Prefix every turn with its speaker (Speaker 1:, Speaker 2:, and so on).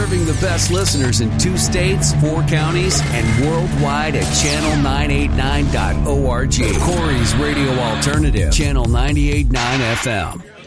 Speaker 1: Serving the best listeners in 2 states, 4 counties, and worldwide at channel989.org. Corey's Radio Alternative, Channel 98.9 FM.